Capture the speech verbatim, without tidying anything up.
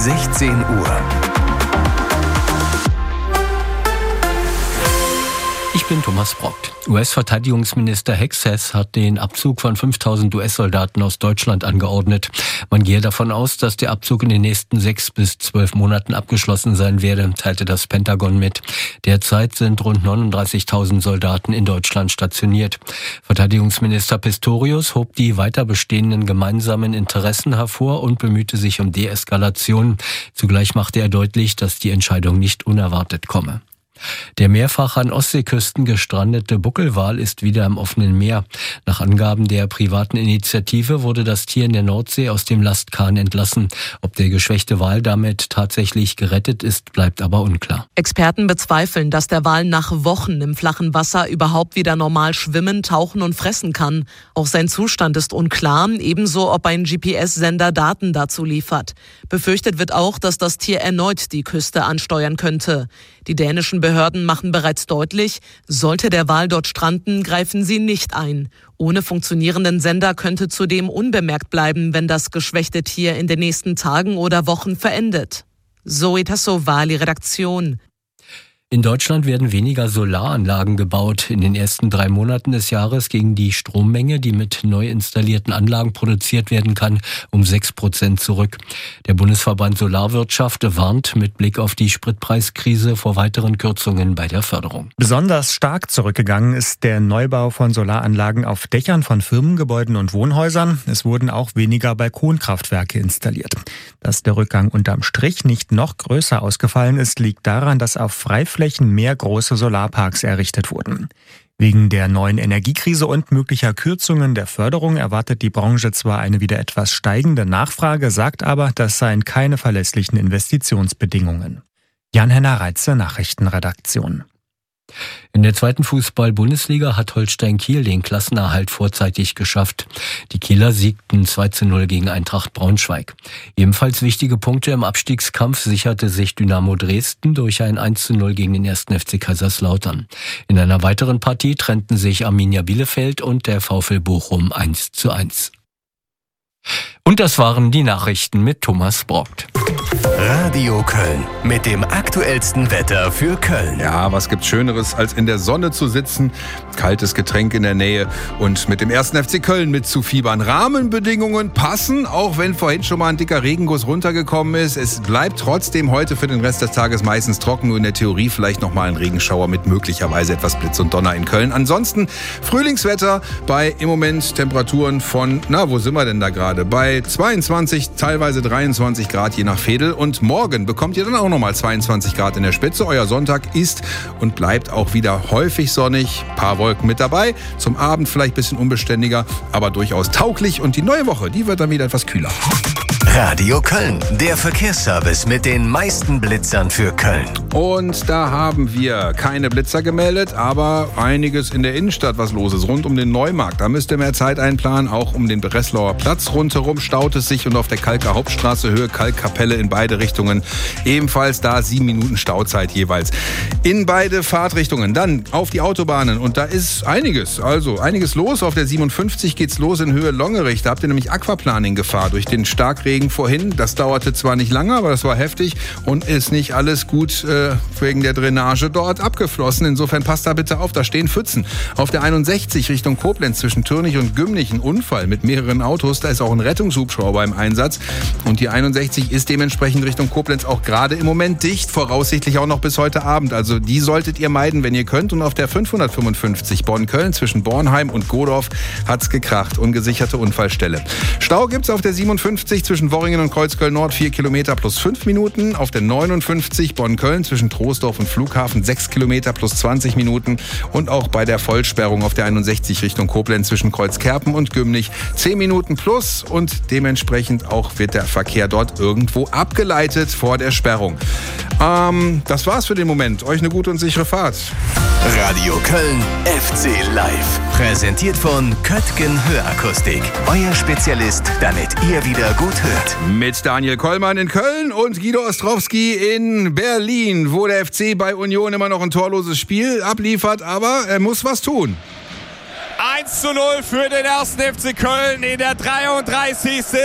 sechzehn Uhr. Ich bin Thomas Brockt. U S-Verteidigungsminister Hexas hat den Abzug von fünftausend U S-Soldaten aus Deutschland angeordnet. Man gehe davon aus, dass der Abzug in den nächsten sechs bis zwölf Monaten abgeschlossen sein werde, teilte das Pentagon mit. Derzeit sind rund neununddreißigtausend Soldaten in Deutschland stationiert. Verteidigungsminister Pistorius hob die weiter bestehenden gemeinsamen Interessen hervor und bemühte sich um Deeskalation. Zugleich machte er deutlich, dass die Entscheidung nicht unerwartet komme. Der mehrfach an Ostseeküsten gestrandete Buckelwal ist wieder im offenen Meer. Nach Angaben der privaten Initiative wurde das Tier in der Nordsee aus dem Lastkahn entlassen. Ob der geschwächte Wal damit tatsächlich gerettet ist, bleibt aber unklar. Experten bezweifeln, dass der Wal nach Wochen im flachen Wasser überhaupt wieder normal schwimmen, tauchen und fressen kann. Auch sein Zustand ist unklar, ebenso ob ein G P S-Sender Daten dazu liefert. Befürchtet wird auch, dass das Tier erneut die Küste ansteuern könnte. Die dänischen Behörden machen bereits deutlich, sollte der Wal dort stranden, greifen sie nicht ein. Ohne funktionierenden Sender könnte zudem unbemerkt bleiben, wenn das geschwächte Tier in den nächsten Tagen oder Wochen verendet. Zoe Tassovali, Redaktion. In Deutschland werden weniger Solaranlagen gebaut. In den ersten drei Monaten des Jahres ging die Strommenge, die mit neu installierten Anlagen produziert werden kann, um sechs Prozent zurück. Der Bundesverband Solarwirtschaft warnt mit Blick auf die Spritpreiskrise vor weiteren Kürzungen bei der Förderung. Besonders stark zurückgegangen ist der Neubau von Solaranlagen auf Dächern von Firmengebäuden und Wohnhäusern. Es wurden auch weniger Balkonkraftwerke installiert. Dass der Rückgang unterm Strich nicht noch größer ausgefallen ist, liegt daran, dass auf Freiflächen mehr große Solarparks errichtet wurden. Wegen der neuen Energiekrise und möglicher Kürzungen der Förderung erwartet die Branche zwar eine wieder etwas steigende Nachfrage, sagt aber, das seien keine verlässlichen Investitionsbedingungen. Jan-Henner Reitze, Nachrichtenredaktion. In der zweiten Fußball-Bundesliga hat Holstein Kiel den Klassenerhalt vorzeitig geschafft. Die Kieler siegten zwei zu null gegen Eintracht Braunschweig. Ebenfalls wichtige Punkte im Abstiegskampf sicherte sich Dynamo Dresden durch ein eins zu null gegen den ersten F C Kaiserslautern. In einer weiteren Partie trennten sich Arminia Bielefeld und der VfL Bochum eins zu eins. Und das waren die Nachrichten mit Thomas Brockt. Radio Köln mit dem aktuellsten Wetter für Köln. Ja, was gibt's Schöneres, als in der Sonne zu sitzen, kaltes Getränk in der Nähe und mit dem ersten F C Köln mitzufiebern. Rahmenbedingungen passen, auch wenn vorhin schon mal ein dicker Regenguss runtergekommen ist. Es bleibt trotzdem heute für den Rest des Tages meistens trocken, nur in der Theorie vielleicht nochmal ein Regenschauer mit möglicherweise etwas Blitz und Donner in Köln. Ansonsten Frühlingswetter bei im Moment Temperaturen von, na, wo sind wir denn da gerade? Bei zweiundzwanzig, teilweise dreiundzwanzig Grad je nach Fädel. Und morgen bekommt ihr dann auch nochmal zweiundzwanzig Grad in der Spitze. Euer Sonntag ist und bleibt auch wieder häufig sonnig. Ein paar Wolken mit dabei. Zum Abend vielleicht ein bisschen unbeständiger, aber durchaus tauglich. Und die neue Woche, die wird dann wieder etwas kühler. Radio Köln, der Verkehrsservice mit den meisten Blitzern für Köln. Und da haben wir keine Blitzer gemeldet, aber einiges in der Innenstadt, was los ist, rund um den Neumarkt. Da müsst ihr mehr Zeit einplanen, auch um den Breslauer Platz rundherum staut es sich und auf der Kalker Hauptstraße Höhe Kalkkapelle in beide Richtungen ebenfalls da sieben Minuten Stauzeit jeweils. In beide Fahrtrichtungen. Dann auf die Autobahnen und da ist einiges, also einiges los. Auf der siebenundfünfzig geht's los in Höhe Longerich. Da habt ihr nämlich Aquaplaning-Gefahr durch den Starkregen vorhin. Das dauerte zwar nicht lange, aber das war heftig und ist nicht alles gut äh, wegen der Drainage dort abgeflossen. Insofern passt da bitte auf, da stehen Pfützen. Auf der einundsechzig Richtung Koblenz zwischen Türnich und Gümnich ein Unfall mit mehreren Autos. Da ist auch ein Rettungshubschrauber im Einsatz und die einundsechzig ist dementsprechend Richtung Koblenz auch gerade im Moment dicht, voraussichtlich auch noch bis heute Abend. Also die solltet ihr meiden, wenn ihr könnt. Und auf der fünfhundertfünfundfünfzig Bonn-Köln zwischen Bornheim und Godorf hat's gekracht. Ungesicherte Unfallstelle. Stau gibt's auf der siebenundfünfzig zwischen Worringen und Kreuzköln-Nord vier Kilometer plus fünf Minuten. Auf der neunundfünfzig Bonn-Köln zwischen Troisdorf und Flughafen sechs Kilometer plus zwanzig Minuten. Und auch bei der Vollsperrung auf der einundsechzig Richtung Koblenz zwischen Kreuzkerpen und Gümnich zehn Minuten plus. Und dementsprechend auch wird der Verkehr dort irgendwo abgeleitet vor der Sperrung. Ähm, das war's für den Moment. Euch eine gute und sichere Fahrt. Radio Köln F C Live. Präsentiert von Köttgen Hörakustik. Euer Spezialist, damit ihr wieder gut hört. Mit Daniel Kollmann in Köln und Guido Ostrowski in Berlin, wo der F C bei Union immer noch ein torloses Spiel abliefert, aber er muss was tun. eins zu null für den ersten F C Köln in der dreiunddreißigsten